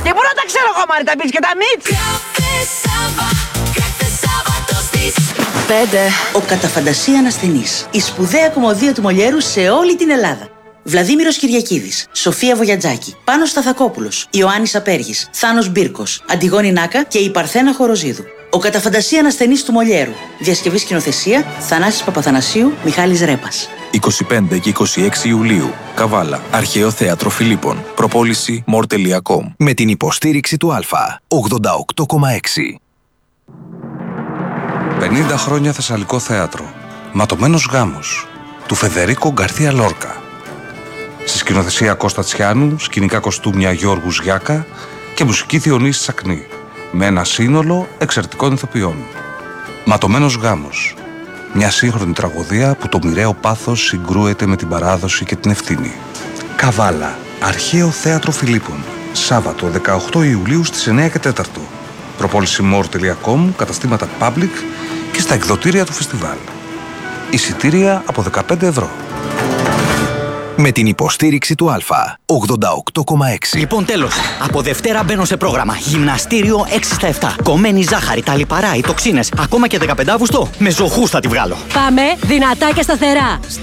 Και πού να τα ξέρω εγώ, Μάρι, τα μπιτς και τα μιτς. 5. Ο κατά φαντασία ασθενής. Η σπουδαία κομμωδία του Μολιέρου σε όλη την Ελλάδα. Βλαδίμηρος Κυριακίδης, Σοφία Βογιατζάκη, Πάνος Σταθακόπουλος, Ιωάννης Απέργης, Θάνος Μπύρκος, Αντιγόνη Νάκα και η Παρθένα Χοροζίδου. Ο κατά φαντασία ασθενής του Μολιέρου. Διασκευή σκηνοθεσία Θανάσης Παπαθανασίου, Μιχάλης Ρέπας. 25 και 26 Ιουλίου. Καβάλα. Αρχαίο Θέατρο Φιλίππων. Προπόληση more.com. Με την υποστήριξη του Α. 88,6. 50 χρόνια Θεσσαλικό θέατρο. Ματωμένος γάμος. Του Φεδερίκο Γκαρθία Λόρκα. Στη σκηνοθεσία Κώστα Τσιάνου, σκηνικά κοστούμια Γιώργου Γιάκα και μουσική Διονύση Σακνή. Με ένα σύνολο εξαιρετικών ηθοποιών. Ματωμένος γάμος. Μια σύγχρονη τραγωδία που το μοιραίο πάθος συγκρούεται με την παράδοση και την ευθύνη. Καβάλα. Αρχαίο Θέατρο Φιλίππων. Σάββατο 18 Ιουλίου στις 9 και 4. Προπόληση more.com, καταστήματα public και στα εκδοτήρια του φεστιβάλ. Εισιτήρια από 15 ευρώ. Με την υποστήριξη του Α. 88,6. Λοιπόν, τέλος. Από Δευτέρα μπαίνω σε πρόγραμμα. Γυμναστήριο 6 στα 7. Κομμένη ζάχαρη, τα λιπαρά, οι τοξίνες. Ακόμα και 15 Αύγουστο. Με ζωχούς θα τη βγάλω. Πάμε δυνατά και σταθερά.